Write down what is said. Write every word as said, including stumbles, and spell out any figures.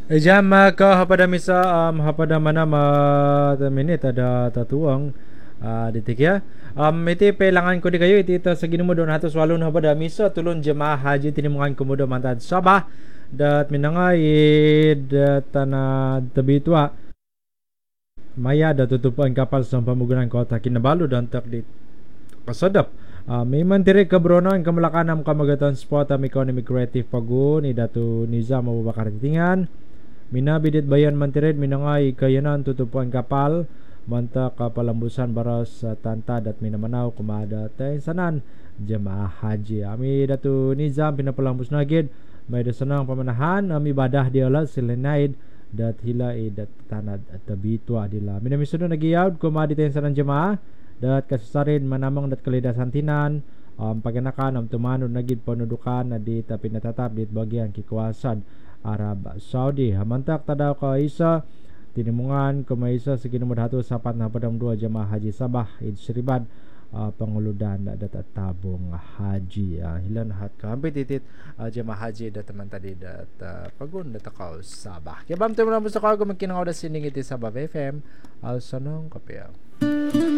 Ijama ka hapada misa um, hapada mana ma minit ada tatuang uh, ditik ya. Um, iti pelangan ko di kayo iti ita sa ginumo don hatos walon hapada misa tulon jemaah haji tinimungan komodo mantad Sabah dat minangay dat tanah tabitwa maya da tutupan kapal sa pamugunan kota Kinabalu dan tak di kasadap. Uh, may mandiri kabronon kamalakanam kamagatan sport am economic creative pagun idatu niza mababakar titingan minabidit bayan mantired minangay kayanan tutupuan kapal manta kapalambusan baras sa tantad at minamanaw kumada tay sanan jemaah haji ami datu nizam pinapalambus nagid may dasanang pamanahan ami badah diala silenaid dat hila idat tanad at tabitwa dila minamisuno nagiyawd kumadi tay sanan jemaah dat kasasarin manamang dat kalidasan tinan um, paganakan am tumanod nagid panudukan na di ta pinatatap dit bagian kikuasad Arab Saudi hamantak tadaw ka isa tinimungan kumaisa sa kinumod hato sapat na padam dua jamaah haji Sabah id Siribad uh, panguludan dat tabong haji uh, hilan hat kampit titit uh, jamaah haji dat man tadi dat uh, pagun dat ka Sabah kaya bam tayo mo sa kago magkinangaw da sining iti Sabah F M al sanong kapya.